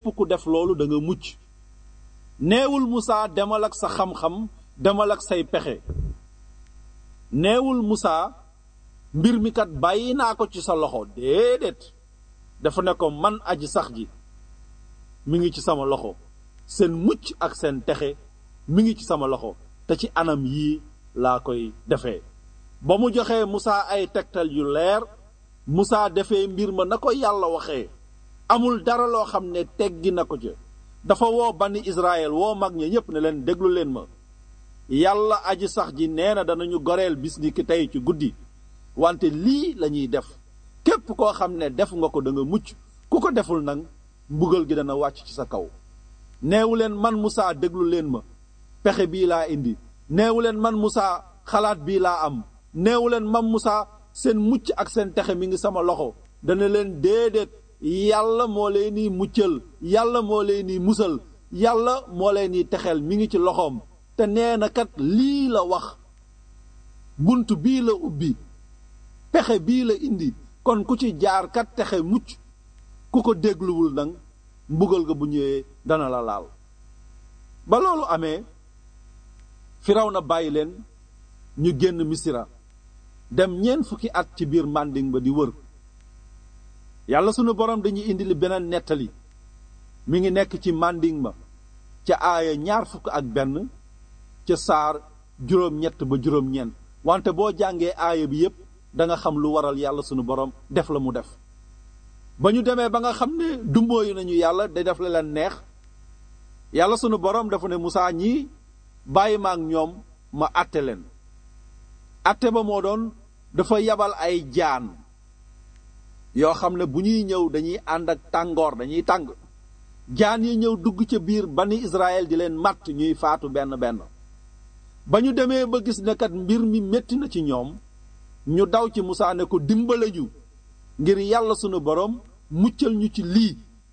ku def loolu da nga mucc neewul Musaa demal ak sa xam-xam demal ak say pexe neewul Musaa mbir mi kat bàyyi naa ko ci sa loxo déedéet dafa ne ko man aji sax ji mi ngi ci sama loxo seen mucc ak seen texe mi ngi ci sama loxo te ci anam yii laa koy defee ba mu joxee Musaa ay tegtal yu leer Musaa defee mbir ma na ko yàlla waxee amul dara loo xam ne teggi na ko ca dafa woo bani Israël woo mag ña ñépp ne leen déglu leen ma yàlla aji sax ji nee na danañu goreel bis ni ki tey ci guddi wante lii lañuy def képp koo xam ne def nga ko da nga mucc ku ko deful nag mbugal gi dana wàcc ci sa kaw neewu leen man Musaa déglu leen ma pexe bii laa indi neewu leen man Musaa xalaat bii laa am neewu leen man Musaa seen mucc ak seen texe mi ngi sama loxo dana leen déedéet yàlla moo leen ni muccal yàlla moo leen ni musal yàlla moo leen ni texel mi ngi ci loxoom te nee na kat lii la wax bunt bii la ubbi pexe bii la indi kon ku ci jaar kat texe mucc ku ko dégluwul nag mbugal ga bu ñëwee dana la laal ba loolu amee Firawna bàyyi leen ñu génn Misira dem 40 at ci biir Manding ba di wër yàlla sunu borom dañuy indi li beneen nettali mi ngi nekk ci Manding ma ca aaya 21 ca saar juróom-ñett ba juróom-ñeent wante boo jàngee aaya bi yépp da nga xam lu waral yàlla sunu borom def la mu def ba ñu demee ba nga xam ne dumbooyu nañu yàlla day def la leen neex yàlla sunu borom dafa ne Musaa ñii bàyyi ma ak ñoom ma àtte leen àtte ba moo doon dafa yabal ay jaan yoo xam ne bu ñuy ñëw dañuy ànd ak tàngoor dañuy tàng jaan yi ñëw dugg ca biir bani Israël di leen matt ñuy faatu benn benn ba ñu demee ba gis ne kat mbir mi metti na ci ñoom ñu daw ci Musaa ne ko dimbale ñu ngir yàlla sunu borom muccal ñu ci lii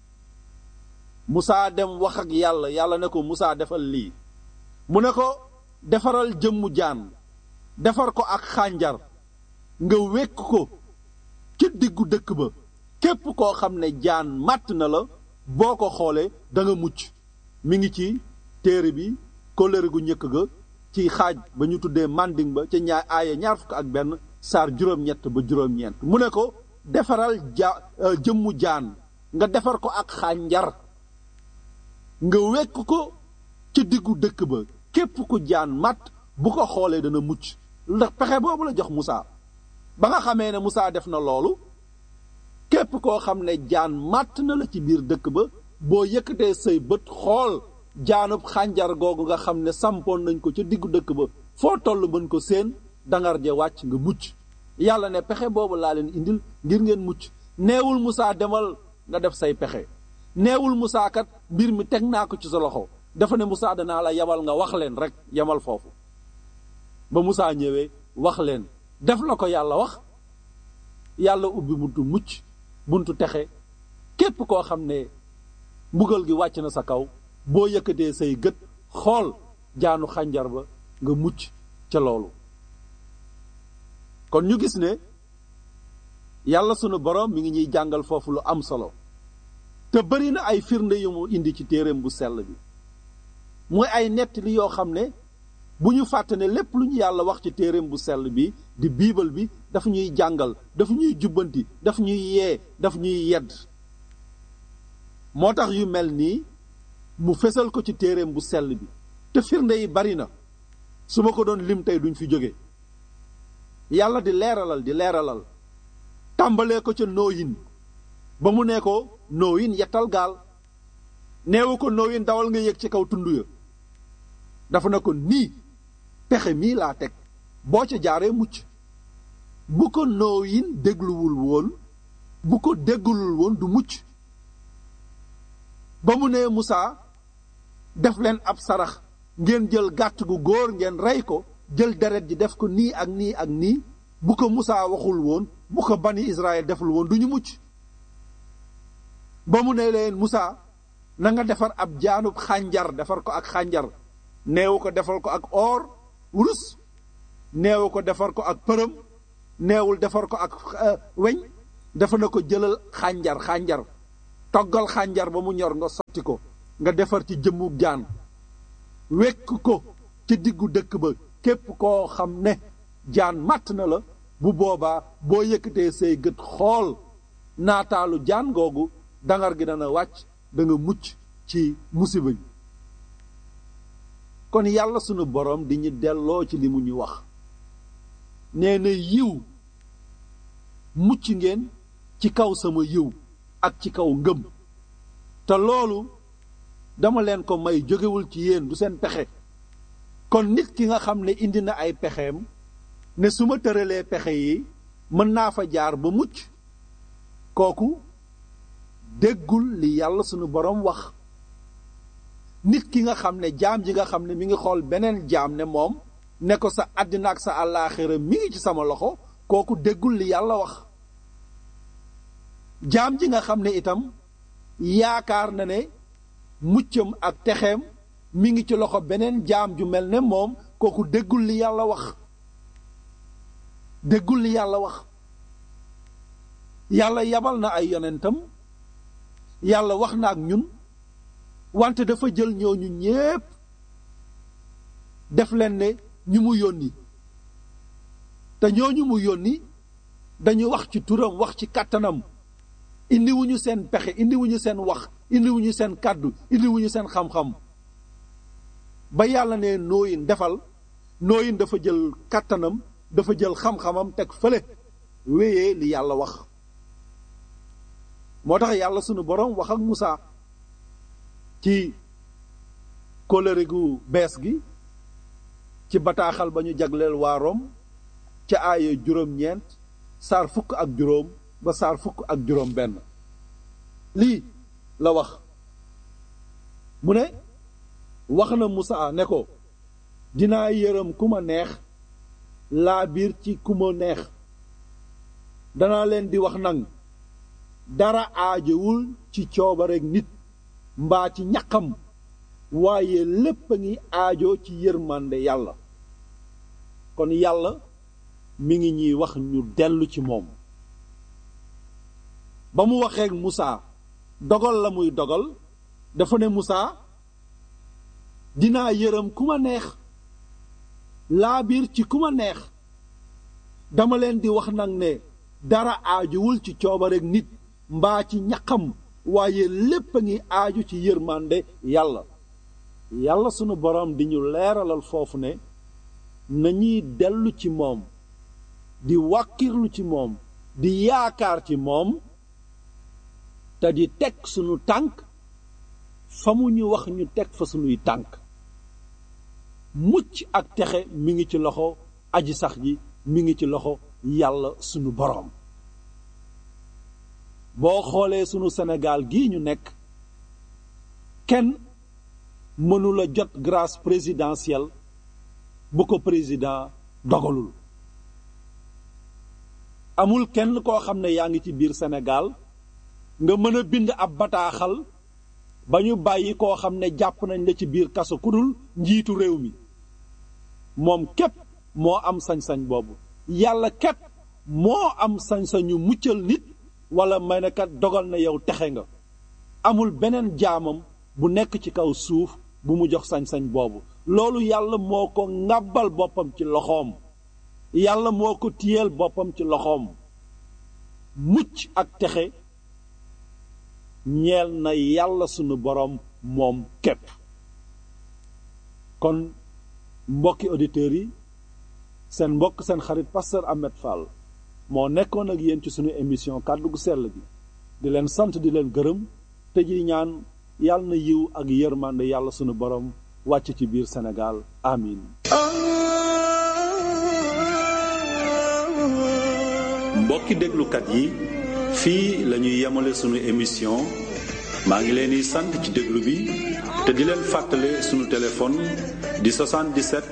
Musaa dem wax ak yàlla yàlla ne ko Musaa defal lii mu ne ko defaral jëmmu jaan defar ko ak xànjar nga wekk ko ci diggu dëkk ba képp koo xam ne jaan màtt na la boo ko xoolee da nga mucc mi ngi ci téere bi kóllëre gu njëkk ga ci xaaj ba ñu tuddee Manding ba ca aaya 21 saar juróom-ñett ba juróom-ñeent mu ne ko defaral jëmmu jaan nga defar ko ak xànjar nga wekk ko ci diggu dëkk ba képp ku jaan màtt bu ko xoolee dana mucc ndax pexe boobu la jox Musaa ba nga xamee ne Musaa def na loolu képp koo xam ne jaan màtt na la ci biir dëkk ba boo yëkkatee say bët xool jaanub xànjar googu nga xam ne sampoon nañ ko ca diggu dëkk ba foo toll mën ko seen dangar ja wàcc nga mucc yàlla ne pexe boobu laa leen indil ngir ngeen mucc neewul Musaa demal nga def say pexe neewul Musaa kat mbir mi teg naa ko ci sa loxo dafa ne Musaa danaa la yabal nga wax leen rek yamal foofu ba Musaa ñëwee wax leen def la ko yàlla wax yàlla ubbi buntu mucc buntu texe képp koo xam ne mbugal gi wàcc na sa kaw boo yëkkatee say gët xool jaanu xànjar ba nga mucc ca loolu kon ñu gis ne yàlla sunu borom mi ngi ñuy jàngal foofu lu am solo te bari na ay firnde yu mu indi ci téereem bu sell bi mooy ay nettali yoo xam ne bu ñu fàtte ne lépp lu ñu yàlla wax ci téereem bu sell bi di biibal bi dafa ñuy jàngal dafa ñuy jubbanti dafa ñuy yee dafa ñuy yedd moo tax yu mel nii mu fesal ko ci téereem bu sell bi te firnde yi bari na su ma ko doon lim tey duñ fi jóge yàlla di leeralal tàmbalee ko ca nooyin ba mu ne ko nooyin yettal gaal neewu ko nooyin dawal nga yéeg ci kaw tund ya dafa ne ko nii pexe mii laa teg boo ca jaaree mucc bu ko nooyin dégluwul woon bu ko déggulul woon du mucc ba mu nee Musaa def leen ab sarax ngeen jël gàtt gu góor ngeen rey ko jël deret ji def ko nii ak nii ak nii bu ko Musaa waxul woon bu ko bani Israël deful woon du ñu mucc ba mu ne leen Musaa na nga defar ab jaanub xànjar defar ko ak xànjar neewu ko defar ko ak or wurus neewu ko defar ko ak përëm neewul defar ko ak weñ dafa na ko jëlal xànjar toggal xànjar ba mu ñor nga sotti ko nga defar ci jëmmu jaan wekk ko ci diggu dëkk ba képp koo xam ne jaan màtt na la bu boobaa boo yëkkatee say gët xool naataalu jaan googu dangar gi dana wàcc da nga mucc ci musiba yi kon yàlla sunu borom di ñu delloo ci li mu ñu wax nee na yiw mucc ngeen ci kaw sama yiw ak ci kaw ngëm te loolu dama leen ko may jógewul ci yéen du seen pexe kon nit ki nga xam ne indi na ay pexeem ne su ma tëralee pexe yi mën naa fa jaar ba mucc kooku déggul li yàlla sunu borom wax nit ki nga xam ne jaam ji nga xam ne mi ngi xool beneen jaam ne moom ne ko sa àddina ak sa àllaaxira mi ngi ci sama loxo kooku déggul li yàlla wax jaam ji nga xam ne itam yaakaar na ne muccam ak texeem mi ngi ci loxo beneen jaam ju mel ne moom kooku déggul li yàlla wax déggul li yàlla wax yàlla yabal na ay yonentam yàlla wax na ak ñun wante dafa jël ñooñu ñépp def leen ne ñu mu yónni te ñooñu mu yónni dañu wax ci turam wax ci kàttanam indiwuñu seen pexe indiwuñu seen wax indiwuñu seen kàddu indiwuñu seen xam-xam ba yàlla ne nooyin defal nooyin dafa jël kàttanam dafa jël xam-xamam teg fële wéyee li yàlla wax moo tax yàlla sunu borom wax ak Musaa ci kóllëre gu bees gi ci bataaxal ba ñu jagleel waa Rom ca aaya juróom-ñeent saar fukk ak juróom ba saar fukk ak juróom benn lii la wax mu ne wax na Musaa ne ko dinaa yërëm ku ma neex laa biir ci ku ma neex danaa leen di wax nang dara aajowul ci coobareek nit mbaa ci ñaqam waaye lépp a ngi aajo ci yërmande yàlla kon yàlla mi ngi ñuy wax ñu dellu ci moom ba mu waxeek Musaa dogal la muy dogal dafa ne Musaa dinaa yërëm ku ma neex laa biir ci ku ma neex dama leen di wax nag ne dara aajowul ci coobareek nit mbaa ci ñaqam waaye lépp a ngi aaju ci yërmande yàlla yàlla sunu borom di ñu leeralal foofu ne nañuy dellu ci moom di wàkkirlu ci moom di yaakaar ci moom te di teg sunu tànk fa mu ñu wax ñu teg fa sunuy tànk mucc ak texe mi ngi ci loxo aji sax ji mi ngi ci loxo yàlla sunu borom boo xoolee sunu Sénégal gii ñu nekk kenn mënula jot grâce présidentielle bu ko président dogalul amul kenn koo xam ne yaa ngi ci biir Sénégal nga mën a bind ab bataaxal ba ñu bàyyi koo xam ne jàpp nañ la ci biir kaso ku dul njiitu réew mi moom képp moo am sañ-sañ boobu yàlla képp moo am sañ-sañu muccal nit wala may na kat dogal na yow texe nga amul beneen jaamam bu nekk ci kaw suuf bu mu jox sañ-sañ boobu loolu yàlla moo ko ŋàbbal boppam ci loxoom yàlla moo ko tiyeel boppam ci loxoom mucc ak texe ñeel na yàlla sunu borom moom képp kon mbokki auditeurs yi seen mbokk seen xarit pasteur Ahmed Fall moo nekkoon ak yéen ci sunu émission kàddu gu sell gi di leen sant di leen gërëm te ji ñaan yàlla na yiw ak yërmande yàlla sunu borom wàcc ci biir Sénégal amin mbokki déglukat yi fii la ñuy yemale sunu émission maa ngi leen di sant ci déglu bi te di leen fàttale sunu téléphone di 77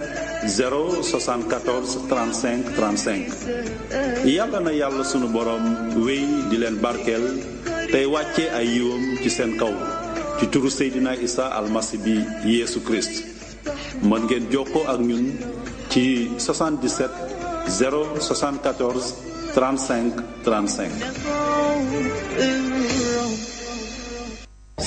074 35 35 yàlla na yàlla sunu borom wéy di leen barkeel tey wàcce ay yiwam ci seen kaw ci turu Seydina Isa almasi bi Yeesu Christ mën ngeen jokkoo ak ñun ci 77 074 35 35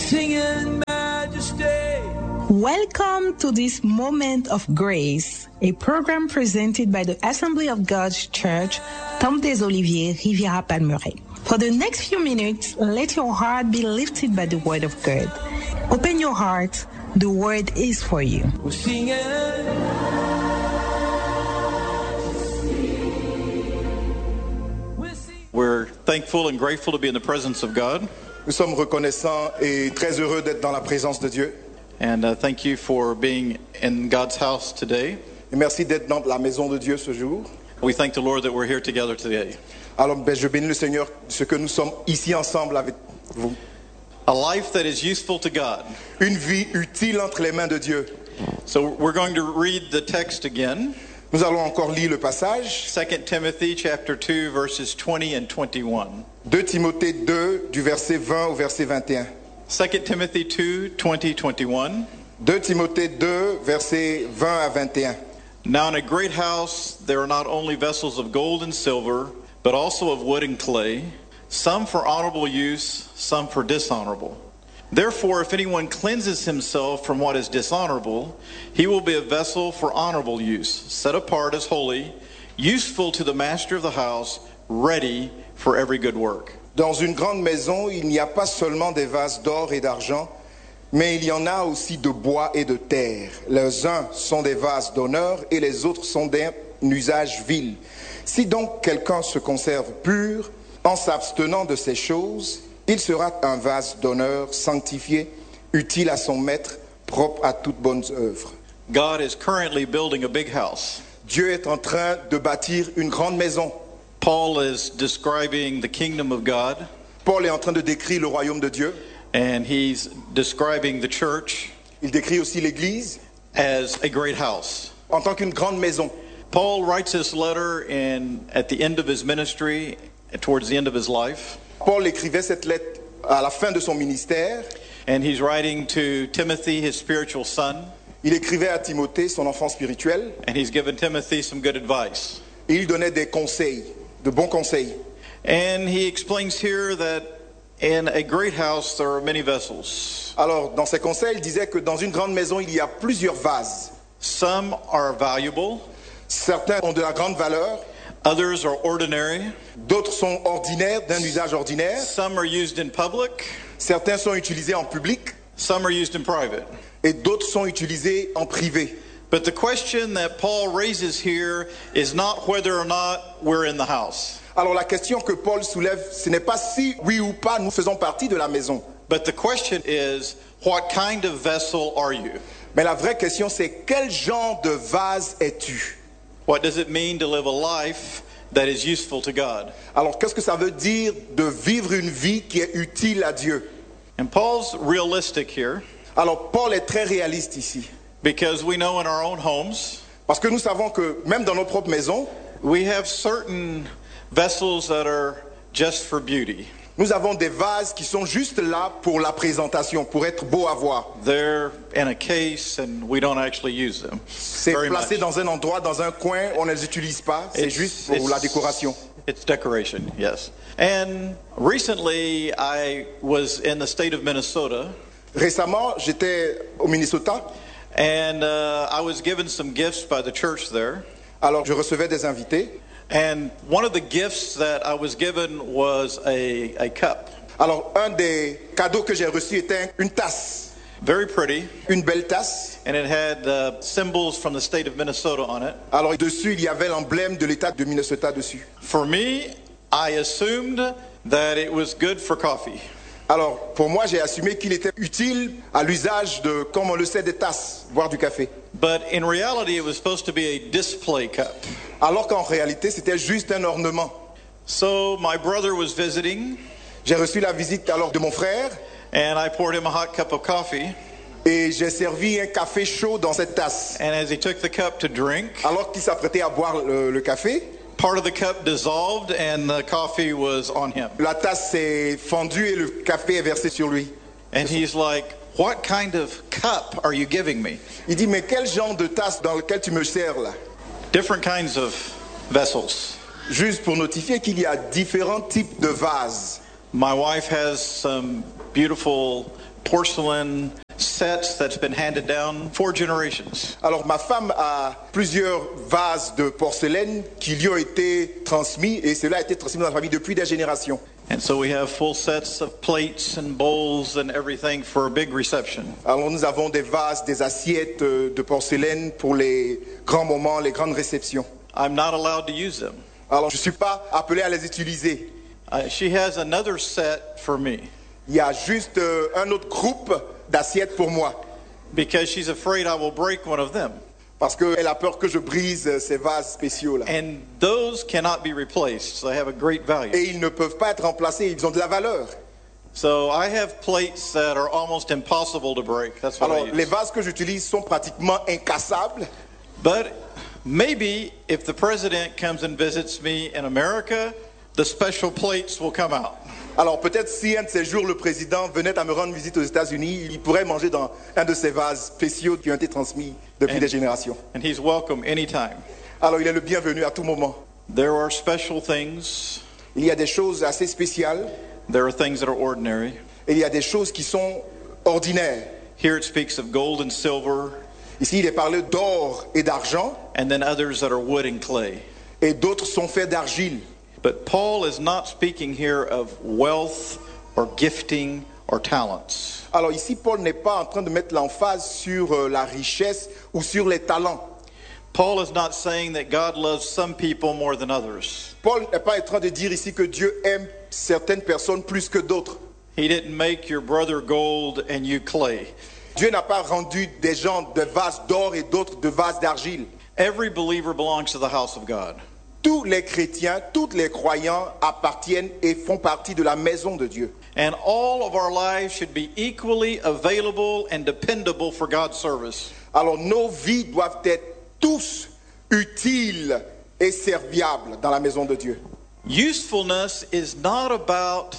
singing majesty. Welcome to this Moment of Grace, a program presented by the Assembly of God's Church, Temple des Oliviers, Riviera-Palmeraie. For the next few minutes, let your heart be lifted by the Word of God. Open your heart, the Word is for you. We're singing. We're thankful and grateful to be in the presence of God. Nous sommes reconnaissants et très heureux d'être dans la présence de Dieu. And thank you for being in God's house today. Et merci d'être dans la maison de Dieu ce jour. We thank the Lord that we're here together today. Alors, je bénis le Seigneur ce que nous sommes ici ensemble avec vous. A life that is useful to God. Une vie utile entre les mains de Dieu. So we're going to read the text again. Nous allons encore lire le passage. 2 Timothy chapter 2 verses 20 and 21. 2 Timothée 2 du verset 20 au verset 21. 2 Timothy 2, 20, 21. 2 Timothée 2 verset 20 à 21. Now in a great house there are not only vessels of gold and silver, but also of wood and clay, some for honorable use, some for dishonorable. Therefore, if anyone cleanses himself from what is dishonorable, he will be a vessel for honorable use, set apart as holy, useful to the master of the house, ready for every good work. Dans une grande maison, il n'y a pas seulement des vases d'or et d'argent, mais il y en a aussi de bois et de terre. Les uns sont des vases d'honneur et les autres sont d'un usage vil. Si donc quelqu'un se conserve pur en s'abstenant de ces choses, il sera un vase d'honneur sanctifié, utile à son maître, propre à toute bonne œuvre. God is currently building a big house. Dieu est en train de bâtir une grande maison. Paul is describing the kingdom of God, Paul est en train de décrire le royaume de Dieu. and he's describing the church Il décrit aussi l'Église as a great house. en tant qu'une grande maison. Paul writes this letter at the end of his ministry, towards the end of his life, Paul écrivait cette lettre à la fin de son ministère. and he's writing to Timothy, his spiritual son, Il écrivait à Timothée, son enfant spirituel, and he's given Timothy some good advice. et il donnait des conseils, de bons conseils. And he explains here that in a great house there are many vessels. Alors, dans ses conseils, il disait que dans une grande maison, il y a plusieurs vases. Some are valuable, Certains ont de la grande valeur, others are ordinary, d'autres sont ordinaires, d'un usage ordinaire. some are used in public, Certains sont utilisés en public some are used in private. et d'autres sont utilisés en privé. But the question that Paul raises here is not whether or not we're in the house, Alors, la question que Paul soulève, ce n'est pas si, oui ou pas, nous faisons partie de la maison. but the question is, what kind of vessel are you? Mais la vraie question, c'est quel genre de vase es-tu? What does it mean to live a life that is useful to God? Alors, qu'est-ce que ça veut dire de vivre une vie qui est utile à Dieu? And Paul's realistic here Alors, Paul est très réaliste ici. because we know in our own homes Parce que nous savons que même dans nos propres maisons, we have certain vessels that are just for beauty. nous avons des vases qui sont juste là pour la présentation, pour être beau à voir. They're in a case and we don't actually use them. C'est very placé much. dans un endroit, dans un coin, on ne les utilise pas, c'est juste pour la décoration. It's decoration, yes. And recently I was in the state of Minnesota Récemment, j'étais au Minnesota, and I was given some gifts by the church there. alors je recevais des invités. And one of the gifts that I was given was a cup. Alors, un des cadeaux que j'ai reçus était une tasse, Very pretty. une belle tasse. And it had symbols from the state of Minnesota on it. Alors, dessus, il y avait l'emblème de l'État de Minnesota dessus. For me, I assumed that it was good for coffee. Alors, pour moi, j'ai assumé qu'il était utile à l'usage de, comme on le sait, des tasses, boire du café. But in reality, it was supposed to be a display cup. Alors qu'en réalité, c'était juste un ornement. So my brother was visiting, J'ai reçu la visite alors de mon frère and I poured him a hot cup of coffee. et j'ai servi un café chaud dans cette tasse. And as he took the cup to drink, Alors qu'il s'apprêtait à boire le café, part of the cup dissolved and the coffee was on him. la tasse s'est fendue et le café est versé sur lui. And he's like, "What kind of cup are you giving me?" Il dit, mais quel genre de tasse dans lequel tu me sers là? Different kinds of vessels. Juste pour notifier qu'il y a différents types de vases. My wife has some beautiful porcelain sets that's been handed down for generations. Alors ma femme a plusieurs vases de porcelaine qui lui ont été transmis et cela a été transmis dans la famille depuis des générations. And so we have full sets of plates and bowls and everything for a big reception. Alors nous avons des vases, des assiettes de porcelaine pour les grands moments, les grandes réceptions. I'm not allowed to use them. Alors je ne suis pas appelé à les utiliser. She has another set for me Il y a juste un autre groupe d'assiettes pour moi because she's afraid I will break one of them. parce qu'elle a peur que je brise ces vases spéciaux-là. And those cannot be replaced. So they have a great value. Et ils ne peuvent pas être remplacés, ils ont de la valeur. So I have plates that are almost impossible to break. That's what Alors I les use. vases que j'utilise sont pratiquement incassables. But maybe if the president comes and visits me in America, the special plates will come out. Alors peut-être si un de ces jours le président venait à me rendre visite aux États-Unis, il pourrait manger dans un de ces vases spéciaux qui ont été transmis depuis des générations. And he's welcome anytime. Alors il est le bienvenu à tout moment. There are special things. Il y a des choses assez spéciales There are things that are ordinary. et il y a des choses qui sont ordinaires. Here it speaks of gold and silver, Ici il est parlé d'or et d'argent and then others that are wood and clay. et d'autres sont faits d'argile. But Paul is not speaking here of wealth or gifting or talents. Alors ici Paul n'est pas en train de mettre l'emphase sur la richesse ou sur les talents. Paul is not saying that God loves some people more than others. Paul n'est pas en train de dire ici que Dieu aime certaines personnes plus que d'autres. He didn't make your brother gold and you clay. Dieu n'a pas rendu des gens de vases d'or et d'autres de vases d'argile. Every believer belongs to the house of God. Tous les chrétiens, tous les croyants appartiennent et font partie de la maison de Dieu. And all of our lives should be equally available and dependable for God's service. Alors nos vies doivent être tous utiles et serviables dans la maison de Dieu. Usefulness is not about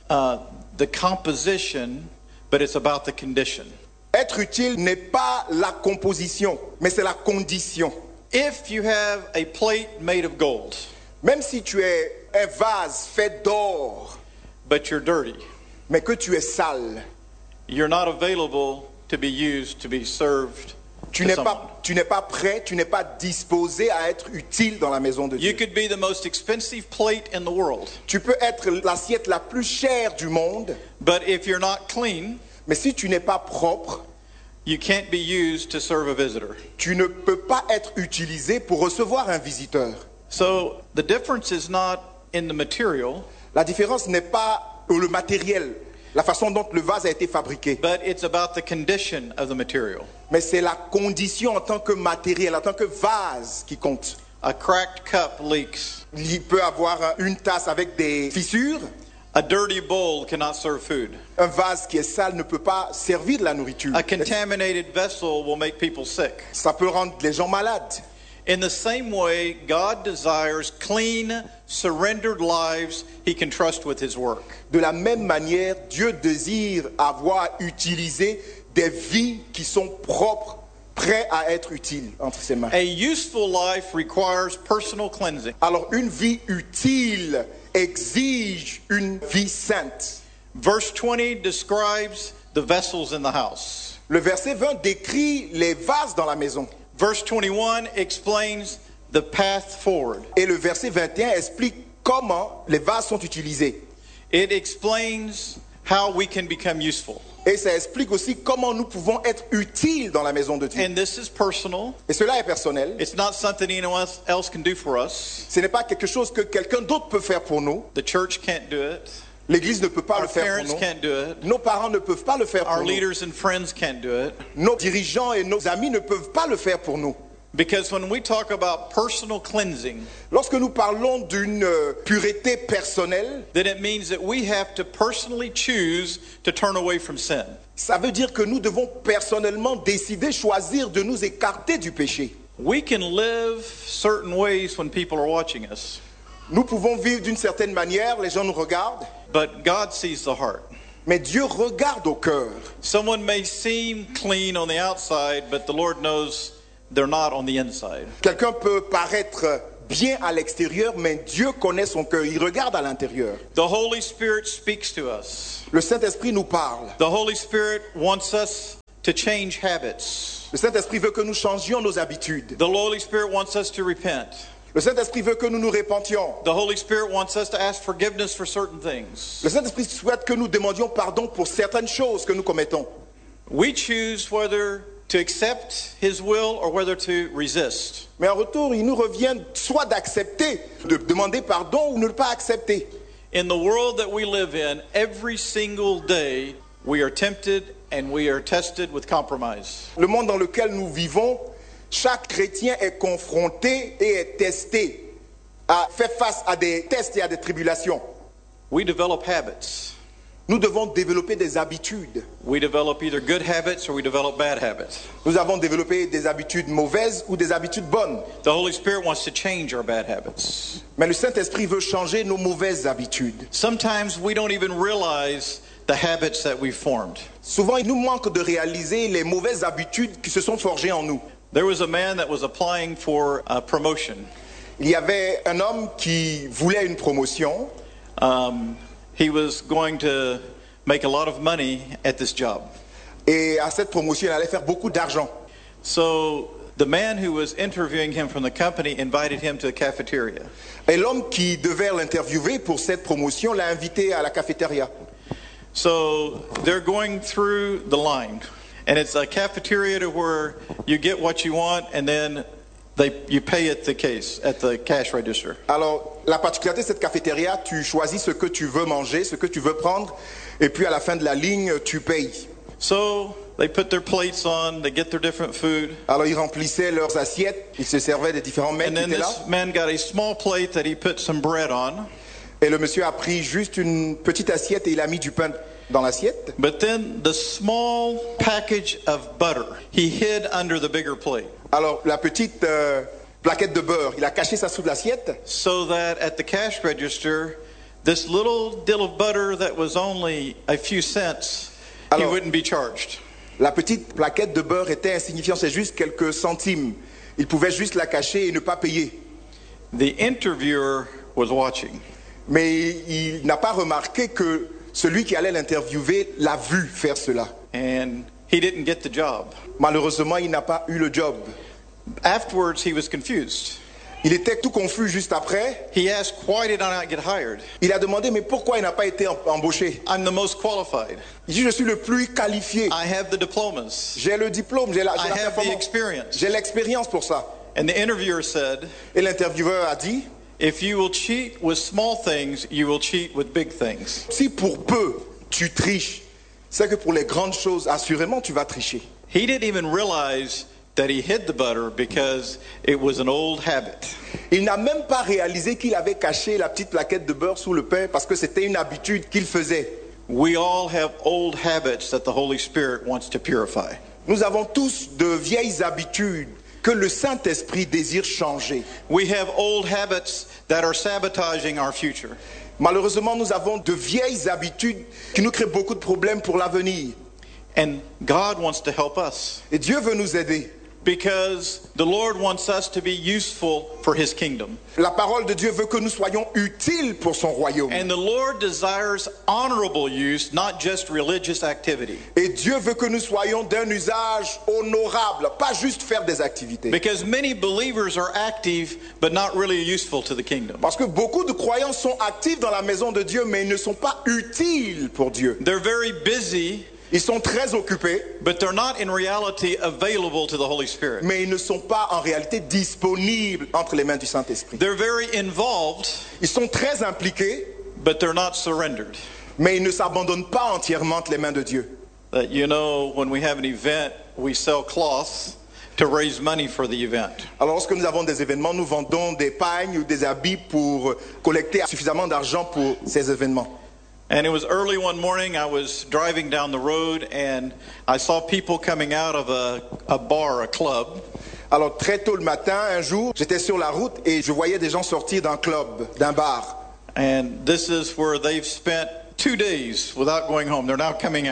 the composition, but it's about the condition. Être utile n'est pas la composition, mais c'est la condition. If you have a plate made of gold, Même si tu es un vase fait d'or, but you're dirty, mais que tu es sale, you're not available to be used to be served tu to n'es someone. pas prêt, tu n'es pas disposé à être utile dans la maison de You Dieu. could be the most expensive plate in the world, Tu peux être l'assiette la plus chère du monde, but if you're not clean, mais si tu n'es pas propre, you can't be used to serve a visitor. tu ne peux pas être utilisé pour recevoir un visiteur. So the difference is not in the material, La différence n'est pas le matériel, la façon dont le vase a été fabriqué, but it's about the condition of the material. mais c'est la condition en tant que matériel, en tant que vase qui compte. A cracked cup leaks. Il peut avoir une tasse avec des fissures. A dirty bowl cannot serve food. Un vase qui est sale ne peut pas servir de la nourriture. A contaminated vessel will make people sick. Ça peut rendre les gens malades. In the same way, God desires clean, surrendered lives he can trust with his work. De la même manière, Dieu désire avoir utilisé des vies qui sont propres, prêts à être utiles entre ses mains. A useful life requires personal cleansing. Alors une vie utile exige une vie sainte. Verse 20 describes the vessels in the house. Le verset 20 décrit les vases dans la maison. Verse 21 explains the path forward. Et le verset 21 explique comment les vases sont utilisés. It explains how we can become useful. Et ça explique aussi comment nous pouvons être utiles dans la maison de Dieu. And this is personal. Et cela est personnel. It's not something anyone else can do for us. Ce n'est pas quelque chose que quelqu'un d'autre peut faire pour nous. The church can't do it. L'Église ne peut pas Our le faire parents pour nous. can't do it. Nos parents ne peuvent pas le faire Our pour nous. leaders and friends can't do it. Nos dirigeants et nos amis ne peuvent pas le faire pour nous. Because when we talk about personal cleansing, Lorsque nous parlons d'une pureté personnelle, then it means that we have to personally choose to turn away from sin. ça veut dire que nous devons personnellement décider, choisir de nous écarter du péché. We can live certain ways when people are watching us, Nous pouvons vivre d'une certaine manière, les gens nous regardent, but God sees the heart. mais Dieu regarde au cœur. Someone may seem clean on the outside, but the Lord knows they're not on the inside. Quelqu'un peut paraître bien à l'extérieur, mais Dieu connaît son cœur. Il regarde à l'intérieur. The Holy Spirit speaks to us. Le Saint-Esprit nous parle. The Holy Spirit wants us to change habits. Le Saint-Esprit veut que nous changions nos habitudes. The Holy Spirit wants us to repent. Le Saint-Esprit veut que nous nous répentions. The Holy Spirit wants us to ask forgiveness for certain things. Le Saint-Esprit souhaite que nous demandions pardon pour certaines choses que nous commettons. We choose whether to accept His will or whether to resist. Mais en retour, il nous revient soit d'accepter, de demander pardon ou ne pas accepter. In the world that we live in, every single day we are tempted and we are tested with compromise. Le monde dans lequel nous vivons, chaque chrétien est confronté et est testé, fait face à des tests et à des tribulations. We develop habits. Nous devons développer des habitudes. We develop either good habits or we develop bad habits. Nous avons développé des habitudes mauvaises ou des habitudes bonnes. The Holy Spirit wants to change our bad habits. Mais le Saint-Esprit veut changer nos mauvaises habitudes. Sometimes we don't even realize the habits that we've formed. Souvent, il nous manque de réaliser les mauvaises habitudes qui se sont forgées en nous. There was a man that was applying for a promotion. Il y avait un homme qui voulait une promotion. He was going to make a lot of money at this job. Et à cette promotion, il allait faire beaucoup d'argent. So the man who was interviewing him from the company invited him to the cafeteria. Et l'homme qui devait l'interviewer pour cette promotion l'a invité à la cafétéria. So they're going through the line. And it's a cafeteria to where you get what you want and then you pay at the cash register. Alors, la particularité de cette cafétéria, tu choisis ce que tu veux manger, ce que tu veux prendre, et puis à la fin de la ligne, tu payes. So they put their plates on, they get their different food. Alors, ils remplissaient leurs assiettes, ils se servaient des différents mets And qui then étaient là. this man got a small plate that he put some bread on. Et le monsieur a pris juste une petite assiette et il a mis du pain dans l'assiette. But then the small package of butter he hid under the bigger plate. Alors, la petite plaquette de beurre, il a caché ça sous l'assiette. So that at the cash register, this little deal of butter that was only a few cents, he Alors, wouldn't be charged. La petite plaquette de beurre était insignifiante, c'est juste quelques centimes. Il pouvait juste la cacher et ne pas payer. The interviewer was watching. Mais il n'a pas remarqué que celui qui allait l'interviewer l'a vu faire cela. And he didn't get the job. Malheureusement, il n'a pas eu le job. Afterwards, he was confused. Il était tout confus juste après. He asked, why did I not get hired? Il a demandé, mais pourquoi il n'a pas été embauché? I'm the most qualified. Il dit, je suis le plus qualifié. I have the diplomas. J'ai le diplôme, j'ai la I have the performance. experience. J'ai l'expérience pour ça. And the interviewer said, Et l'intervieweur a dit, if you will cheat with small things, you will cheat with big things. si pour peu tu triches, c'est que pour les grandes choses, assurément, tu vas tricher. He didn't even realize that he hid the butter because it was an old habit. Il n'a même pas réalisé qu'il avait caché la petite plaquette de beurre sous le pain parce que c'était une habitude qu'il faisait. We all have old habits that the Holy Spirit wants to purify. Nous avons tous de vieilles habitudes que le Saint-Esprit désire changer. We have old habits that are sabotaging our future. Malheureusement, nous avons de vieilles habitudes qui nous créent beaucoup de problèmes pour l'avenir. And God wants to help us Et Dieu veut nous aider. because the Lord wants us to be useful for His kingdom. La parole de Dieu veut que nous soyons utiles pour son royaume. And the Lord desires honorable use, not just religious activity. Et Dieu veut que nous soyons d'un usage honorable, pas juste faire des activités. Because many believers are active but not really useful to the kingdom. Parce que beaucoup de croyants sont actifs dans la maison de Dieu, mais ils ne sont pas utiles pour Dieu. They're very busy, Ils sont très occupés, but they're not in reality available to the Holy Spirit. mais ils ne sont pas en réalité disponibles entre les mains du Saint-Esprit. They're very involved, Ils sont très impliqués, but they're not surrendered. mais ils ne s'abandonnent pas entièrement entre les mains de Dieu. That you know, when we have an event, we sell cloths to raise money for the event. Alors lorsque nous avons des événements, nous vendons des pagnes ou des habits pour collecter suffisamment d'argent pour ces événements. And it was early one morning, I was driving down the road and I saw people coming out of a bar, a club. Alors très tôt le matin, un jour, j'étais sur la route et je voyais des gens sortir d'un club, d'un bar. And this is where they've spent 2 days without going home. They're now coming out.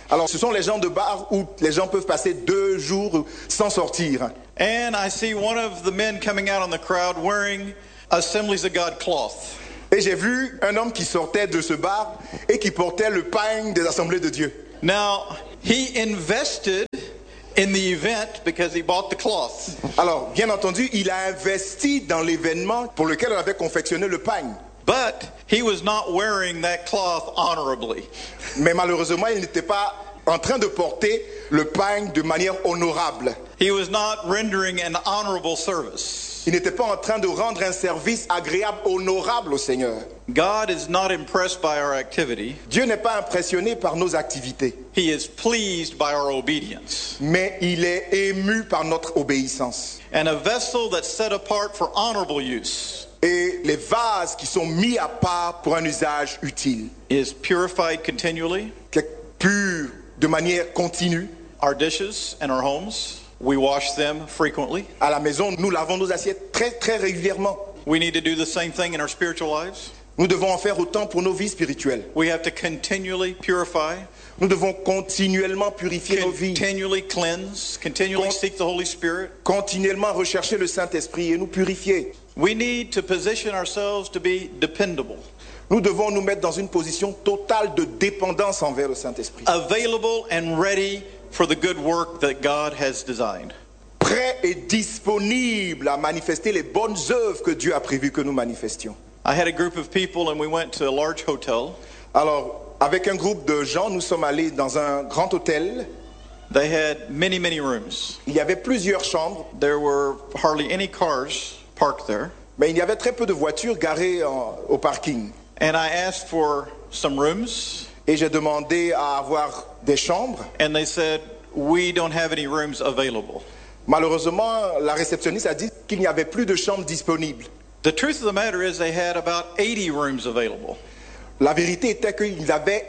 Alors, ce sont les gens de bar où les gens peuvent passer 2 jours sans sortir. And I see one of the men coming out on the crowd wearing Assemblies of God cloth. Et j'ai vu un homme qui sortait de ce bar et qui portait le pagne des Assemblées de Dieu. Now, he invested in the event because he bought the cloth. Alors, bien entendu, il a investi dans l'événement pour lequel on avait confectionné le pagne. But he was not wearing that cloth honorably. Mais malheureusement, il n'était pas en train de porter le pagne de manière honorable. He was not rendering an honorable service. Il n'était pas en train de rendre un service agréable, honorable au Seigneur. God is not impressed by our activity. Dieu n'est pas impressionné par nos activités, He is pleased by our obedience. mais il est ému par notre obéissance. And a vessel that's set apart for honorable use Et les vases qui sont mis à part pour un usage utile, is purified continually. qui est pur de manière continue. Our dishes and our homes, we wash them frequently. À la maison, nous lavons nos assiettes très très régulièrement. We need to do the same thing in our spiritual lives. Nous devons en faire autant pour nos vies spirituelles. We have to continually purify, Nous devons continuellement purifier nos vies, continually cleanse, continually seek the Holy Spirit. continuellement rechercher le Saint-Esprit et nous purifier. We need to position ourselves to be dependable, Nous devons nous mettre dans une position totale de dépendance envers le Saint-Esprit. available and ready for the good work that God has designed. Prêt et disponible à manifester les bonnes œuvres que Dieu a prévu que nous manifestions. I had a group of people and we went to a large hotel. Alors, avec un groupe de gens, nous sommes allés dans un grand hôtel. They had many, many rooms. Il y avait plusieurs chambres, There were hardly any cars parked there. mais il y avait très peu de voitures garées au parking. And I asked for some rooms, Et j'ai demandé à avoir des chambres. and they said, we don't have any rooms available. Malheureusement, la réceptionniste a dit qu'il n'y avait plus de chambres disponibles. The truth of the matter is they had about 80 rooms available, La vérité était qu'ils avaient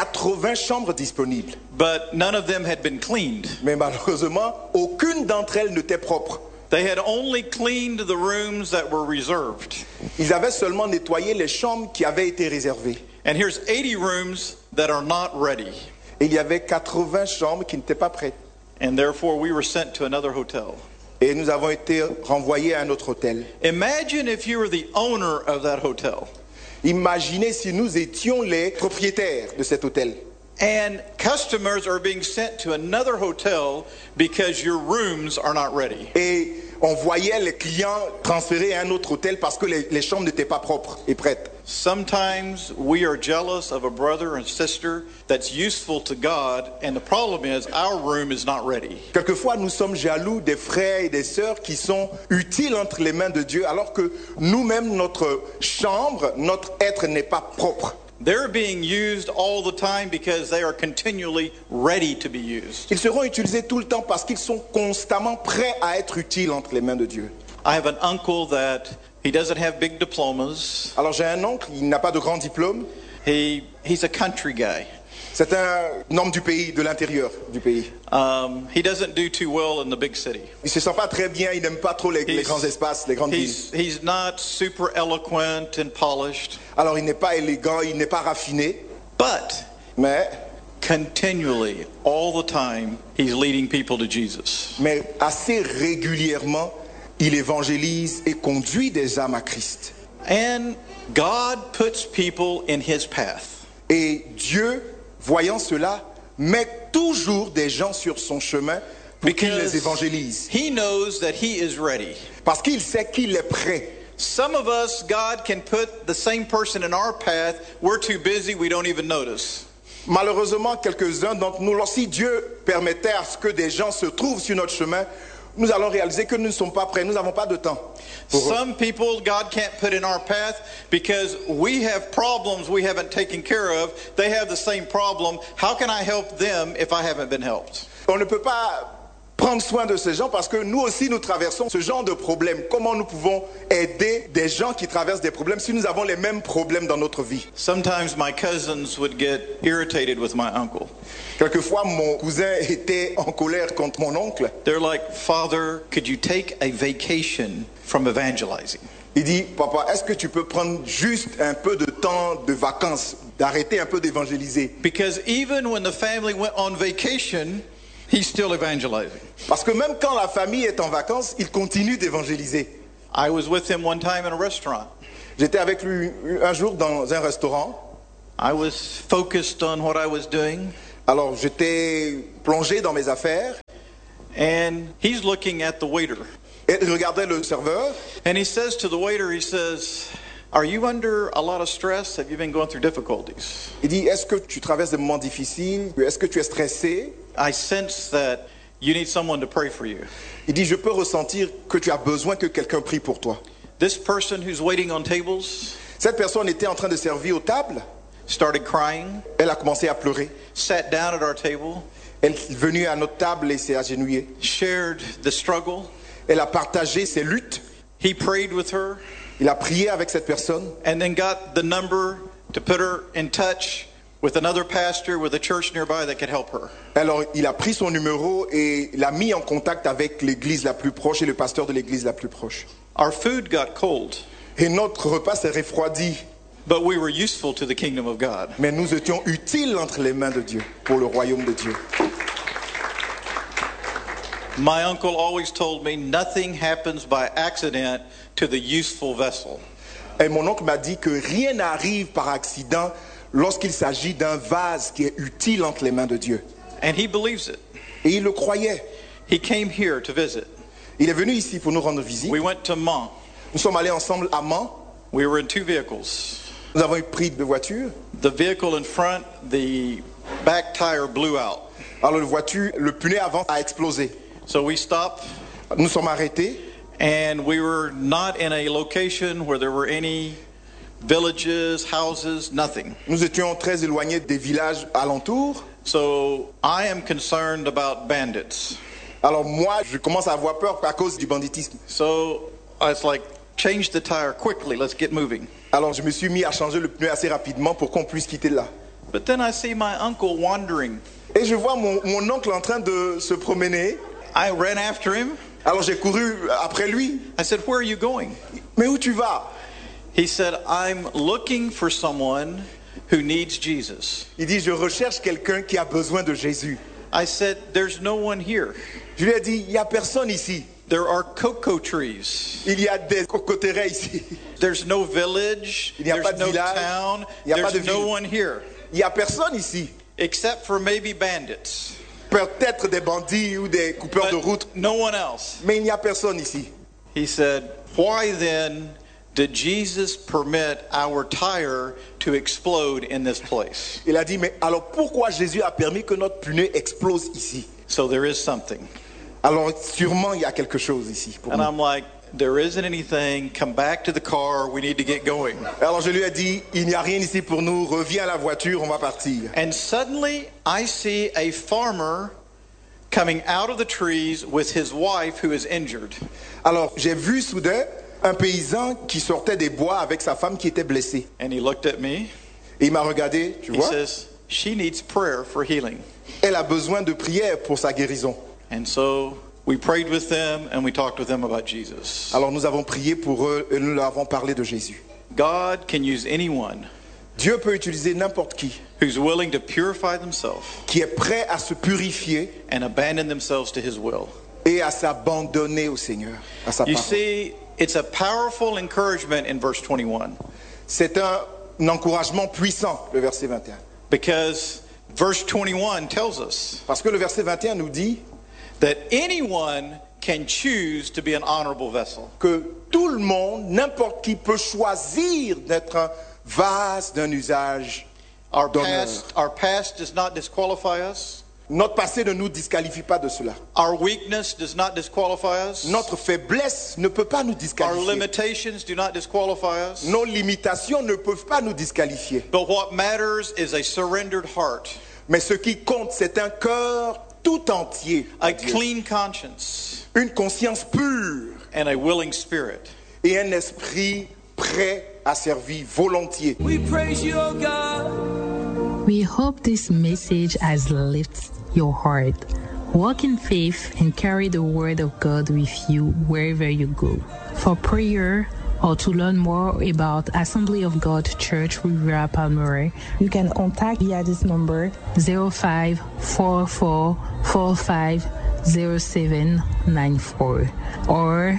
80 chambres disponibles. but none of them had been cleaned. Mais malheureusement, aucune d'entre elles n'était propre. They had only cleaned the rooms that were reserved. Ils avaient seulement nettoyé les chambres qui avaient été réservées. And here's 80 rooms that are not ready. Et il y avait 80 chambres qui n'étaient pas prêtes. And therefore we were sent to another hotel. Et nous avons été renvoyés à un autre hôtel. Imagine if you were the owner of that hotel Imaginez si nous étions les propriétaires de cet hôtel. and customers are being sent to another hotel because your rooms are not ready. Et on voyait les clients transférés à un autre hôtel parce que les chambres n'étaient pas propres et prêtes. Sometimes we are jealous of a brother and sister that's useful to God, and the problem is our room is not ready. Quelquefois, nous sommes jaloux des frères et des sœurs qui sont utiles entre les mains de Dieu, alors que nous-mêmes, notre chambre, notre être n'est pas propre. They're being used all the time because they are continually ready to be used. Ils seront utilisés tout le temps parce qu'ils sont constamment prêts à être utiles entre les mains de Dieu. I have an uncle that he doesn't have big diplomas. Alors j'ai un oncle, il n'a pas de grand diplôme. He's a country guy. C'est un homme du pays, de l'intérieur du pays. He doesn't do too well in the big city. Il se sent pas très bien, il n'aime pas trop les grands espaces, les grandes villes. He's not super eloquent and polished, Alors il n'est pas élégant, il n'est pas raffiné, but mais continually, all the time, he's leading people to Jesus. assez régulièrement, il évangélise et conduit des âmes à Christ. And God puts people in his path. Et Dieu, voyant cela, met toujours des gens sur son chemin pour qu'il les évangélise. he knows that he is ready. Parce qu'il sait qu'il est prêt. Some of us, God can put the same person in our path. We're too busy, we don't even notice. Malheureusement, quelques-uns d'entre nous, si Dieu permettait à ce que des gens se trouvent sur notre chemin, nous allons réaliser que nous ne sommes pas prêts, nous n'avons pas de temps. Some people God can't put in our path because we have problems we haven't taken care of. They have the same problem. How can I help them if I haven't been helped? On ne peut pas prendre soin de ces gens parce que nous aussi nous traversons ce genre de problèmes. Comment nous pouvons aider des gens qui traversent des problèmes si nous avons les mêmes problèmes dans notre vie? Sometimes my cousins would get irritated with my uncle. Quelquefois, mon cousin était en colère contre mon oncle. They're like, Father, could you take a vacation from evangelizing? Il dit, papa, est-ce que tu peux prendre juste un peu de temps de vacances d'arrêter un peu d'évangéliser. Because even when the family went on vacation, he's still evangelizing. Parce que même quand la famille est en vacances, il continue d'évangéliser. I was with him one time in a restaurant. J'étais avec lui un jour dans un restaurant. I was focused on what I was doing. Alors j'étais plongé dans mes affaires. And he's looking at the waiter. Et je regardais le serveur. And he says to the waiter, he says, "Are you under a lot of stress? Have you been going through difficulties?" Il dit, est-ce que tu traverses des moments difficiles? Est-ce que tu es stressé? I sense that you need someone to pray for you. Il dit, je peux ressentir que tu as besoin que quelqu'un prie pour toi. This person who's waiting on tables Cette personne était en train de servir aux tables. started crying, Elle a commencé à pleurer. sat down at our table, Elle est venue à notre table et s'est agenouillée. shared the struggle. Elle a partagé ses luttes. He prayed with her Il a prié avec cette personne. and then got the number to put her in touch with another pastor with a church nearby that could help her. Alors, il a pris son numéro et l'a mis en contact avec l'église la plus proche et le pasteur de l'église la plus proche. Our food got cold, Et notre repas s'est refroidi. but we were useful to the kingdom of God. Mais nous étions utiles entre les mains de Dieu, pour le royaume de Dieu. My uncle always told me nothing happens by accident to the useful vessel. Et mon oncle m'a dit que rien n'arrive par accident lorsqu'il s'agit d'un vase qui est utile entre les mains de Dieu. And he believes it. Et il le croyait. He came here to visit. Il est venu ici pour nous rendre visite. We went to Mans. Nous sommes allés ensemble à Mans. We were in two vehicles. Nous avons pris deux voitures. The vehicle in front, the back tire blew out. Alors la voiture, le pneu avant a explosé. So we stopped, Nous sommes arrêtés. and we were not in a location where there were any villages, houses, nothing. Nous étions très éloignés des villages alentours. So I am concerned about bandits. Alors moi, je commence à avoir peur à cause du banditisme. So it's like, change the tire quickly, let's get moving. Alors je me suis mis à changer le pneu assez rapidement pour qu'on puisse quitter là. But then I see my uncle wandering. Et je vois mon oncle en train de se promener. I ran after him. Alors j'ai couru après lui. I said, "Where are you going?" Mais où tu vas? He said, "I'm looking for someone who needs Jesus." Il dit, je recherche quelqu'un qui a besoin de Jésus. I said, "There's no one here. Je lui ai dit, il n'y a personne ici. There are cocoa trees. Il y a des cocoteraies ici. There's no village. Il n'y a pas There's de no village. town. Il n'y a pas de There's no ville. one here Il n'y a personne ici. except for maybe bandits. Peut-être des bandits ou des coupeurs de route. But no one else." Mais il n'y a personne ici. He said, "Why then did Jesus permit our tire to explode in this place?" Il a dit, mais alors pourquoi Jésus a permis que notre pneu explose ici? So there is something. Alors sûrement il y a quelque chose ici pour And nous. I'm like, "There isn't anything. Come back to the car. We need to get going." Alors je lui ai dit, il n'y a rien ici pour nous, reviens à la voiture, on va partir. And suddenly I see a farmer coming out of the trees with his wife who is injured. Alors j'ai vu soudain un paysan qui sortait des bois avec sa femme qui était blessée. And he looked at me. Et il m'a regardé, tu He vois, says, "She needs prayer for healing." elle a besoin de prière pour sa guérison. And so we prayed with them and we talked with them about Jesus. Alors nous avons prié pour eux et nous leur avons parlé de Jésus. God can use anyone Dieu peut utiliser n'importe qui who's willing to purify themselves qui est prêt à se purifier and abandon themselves to his will. et à s'abandonner au Seigneur, à sa You parole. see, it's a powerful encouragement in verse 21 C'est un encouragement puissant, le verset 21. because verse 21 tells us Parce que le verset 21 nous dit that anyone can choose to be an honorable vessel. que tout le monde, n'importe qui peut choisir d'être un vase d'un usage Our d'honneur. past does not disqualify us. Notre passé ne nous disqualifie pas de cela. Our weakness does not disqualify us. Notre faiblesse ne peut pas nous Our disqualifier. limitations do not disqualify us. Nos limitations ne peuvent pas nous disqualifier. But what matters is a surrendered heart, Mais ce qui compte, c'est un cœur tout entier, à a Dieu. clean conscience, Une conscience pure and a willing spirit. et un esprit prêt à servir volontiers. We praise you, O God. We hope this message has lifted your heart. Walk in faith and carry the word of God with you wherever you go. For prayer or to learn more about Assembly of God Church Riviera Palmyra, you can contact via this number 0544450794 or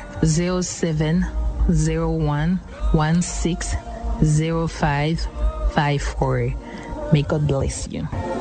0701160554. May God bless you.